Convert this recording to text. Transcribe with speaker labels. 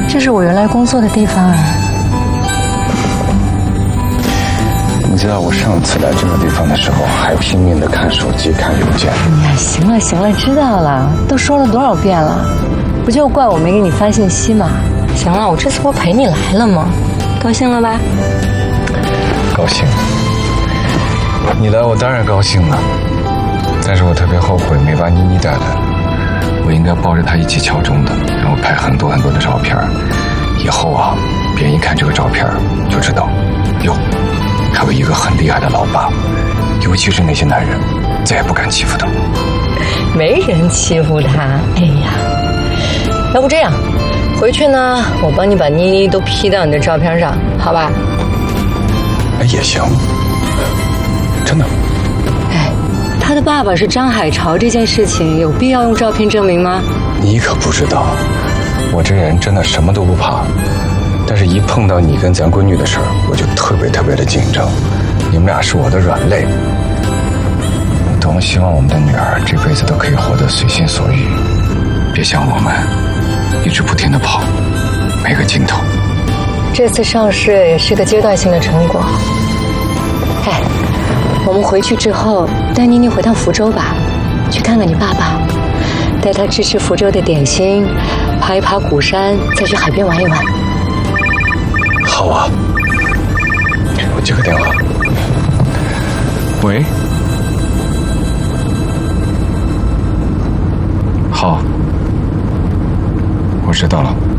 Speaker 1: 这是我原来工作的地方啊。
Speaker 2: 你知道我上次来这个地方的时候，还拼命的看手机、看邮件。
Speaker 1: 哎呀，行了行了，知道了，都说了多少遍了，不就怪我没给你发信息吗？行了，我这次不陪你来了吗？高兴了吧？
Speaker 2: 高兴。你来我当然高兴了，但是我特别后悔没把妮妮带来。我应该抱着她一起敲钟的，然后拍很多很多的照片。以后啊，别人一看这个照片就知道，哟，还有一个很厉害的老爸，尤其是那些男人，再也不敢欺负他。
Speaker 1: 没人欺负他。哎呀，要不这样，回去呢，我帮你把妮妮都 P 到你的照片上，好吧？
Speaker 2: 哎，也行，真的。
Speaker 1: 哎，他的爸爸是张海潮，这件事情有必要用照片证明吗？
Speaker 2: 你可不知道，我这人真的什么都不怕，但是一碰到你跟咱闺女的事儿，我就特别的紧张。你们俩是我的软肋，我多么希望我们的女儿这辈子都可以活得随心所欲，别像我们一直不停地跑，没个尽头。
Speaker 1: 这次上市也是个阶段性的成果。哎，我们回去之后带妮妮回趟福州吧，去看看你爸爸，带她吃吃福州的点心，爬一爬鼓山，再去海边玩一玩。
Speaker 2: 好啊，我接个电话。喂，好，我知道了。